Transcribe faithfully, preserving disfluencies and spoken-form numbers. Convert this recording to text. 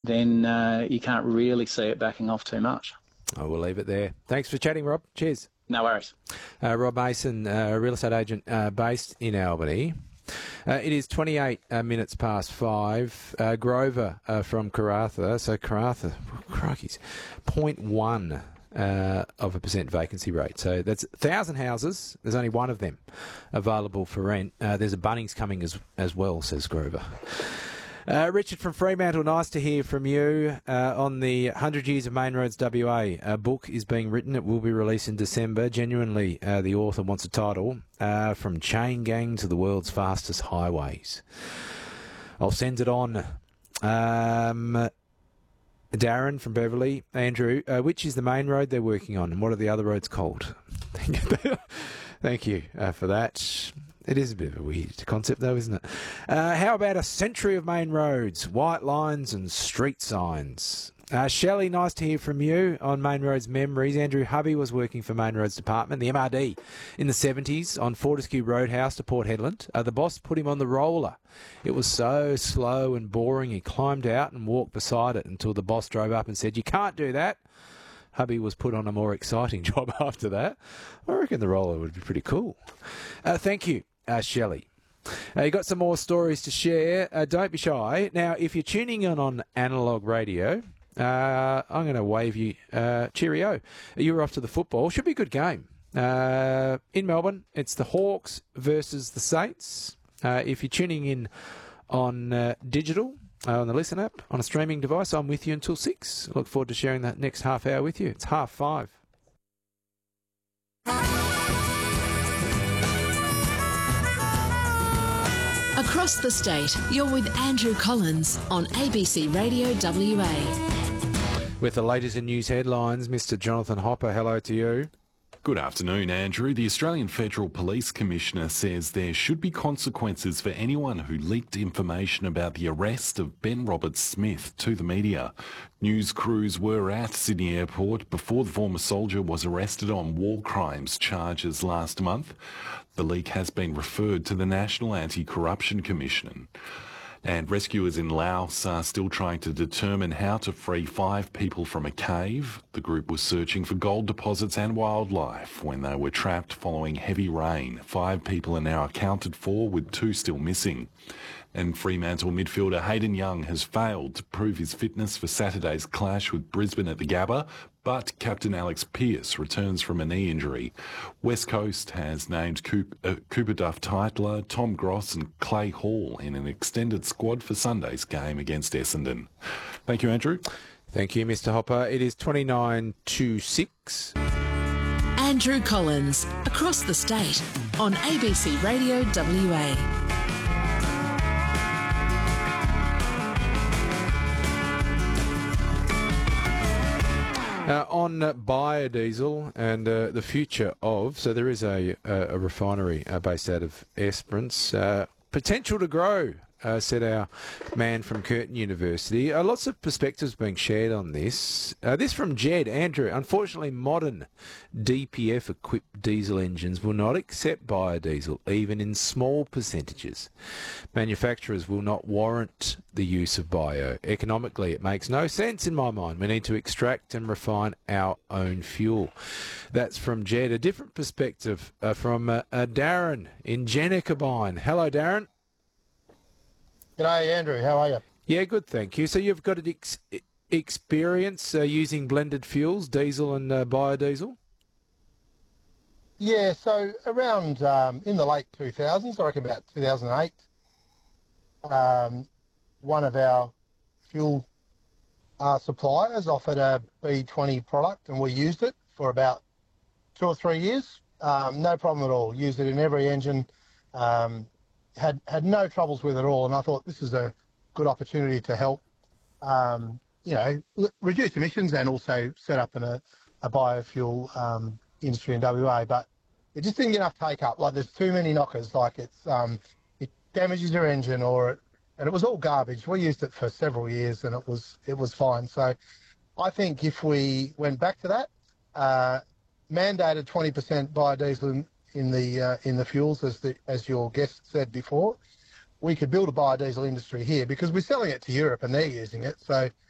then uh, you can't really see it backing off too much. I will leave it there. Thanks for chatting, Rob. Cheers. No worries. Uh, Rob Mason, uh, real estate agent uh, based in Albany. Uh, it is twenty-eight uh, minutes past five. Uh, Grover uh, from Karratha. So Karratha, crikeys, zero point one uh, of a percent vacancy rate. So that's one thousand houses. There's only one of them available for rent. Uh, there's a Bunnings coming as as well, says Grover. Uh, Richard from Fremantle, nice to hear from you uh, on the one hundred Years of Main Roads W A. A book is being written. It will be released in December. Genuinely, uh, the author wants a title, uh, From Chain Gang to the World's Fastest Highways. I'll send it on. Um, Darren from Beverley. Andrew, uh, which is the main road they're working on, and what are the other roads called? Thank you uh, for that. It is a bit of a weird concept, though, isn't it? Uh, how about a century of main roads, white lines and street signs? Uh, Shelley, nice to hear from you on Main Roads Memories. Andrew Hubby was working for Main Roads Department, the M R D, in the seventies on Fortescue Roadhouse to Port Hedland. Uh, the boss put him on the roller. It was so slow and boring, he climbed out and walked beside it until the boss drove up and said, "You can't do that." Hubby was put on a more exciting job after that. I reckon the roller would be pretty cool. Uh, thank you. Uh, Shelley. Uh, you got some more stories to share. Uh, don't be shy. Now, if you're tuning in on analog radio, uh, I'm going to wave you uh, cheerio. You're off to the football. Should be a good game. Uh, in Melbourne, it's the Hawks versus the Saints. Uh, if you're tuning in on uh, digital, uh, on the Listen app, on a streaming device, I'm with you until six. Look forward to sharing that next half hour with you. It's half five. Across the state, you're with Andrew Collins on A B C Radio W A. With the latest in news headlines, Mister Jonathan Hopper, hello to you. Good afternoon, Andrew. The Australian Federal Police Commissioner says there should be consequences for anyone who leaked information about the arrest of Ben Roberts-Smith to the media. News crews were at Sydney Airport before the former soldier was arrested on war crimes charges last month. The leak has been referred to the National Anti-Corruption Commission. And rescuers in Laos are still trying to determine how to free five people from a cave. The group was searching for gold deposits and wildlife when they were trapped following heavy rain. Five people are now accounted for, with two still missing. And Fremantle midfielder Hayden Young has failed to prove his fitness for Saturday's clash with Brisbane at the Gabba, but captain Alex Pearce returns from a knee injury. West Coast has named Cooper, uh, Cooper Duff Titler, Tom Gross and Clay Hall in an extended squad for Sunday's game against Essendon. Thank you, Andrew. Thank you, Mister Hopper. It is twenty-nine to six. Andrew Collins, across the state on A B C Radio W A. Uh, on uh, biodiesel and uh, the future of, so there is a, a, a refinery uh, based out of Esperance. Uh, potential to grow, uh, said our man from Curtin University. Uh, lots of perspectives being shared on this. Uh, this from Jed. Andrew, unfortunately modern D P F-equipped diesel engines will not accept biodiesel, even in small percentages. Manufacturers will not warrant the use of bio. Economically, it makes no sense in my mind. We need to extract and refine our own fuel. That's from Jed. A different perspective uh, from uh, uh, Darren in Jennecabine. Hello, Darren. G'day, Andrew. How are you? Yeah, good, thank you. So you've got an ex- experience uh, using blended fuels, diesel and uh, biodiesel? Yeah, so around um, in the late two thousands, I reckon about two thousand eight, um, one of our fuel uh, suppliers offered a B twenty product and we used it for about two or three years. Um, no problem at all. Used it in every engine. Um, had had no troubles with it at all, and I thought this is a good opportunity to help, um, you know, l- reduce emissions and also set up in a, a biofuel um, industry in W A. But it just didn't get enough take up. Like there's too many knockers. Like it's um, it damages your engine, or it, and it was all garbage. We used it for several years, and it was it was fine. So I think if we went back to that, uh, mandated twenty percent biodiesel in, in the uh, in the fuels, as the as your guest said before, we could build a biodiesel industry here because we're selling it to Europe and they're using it. So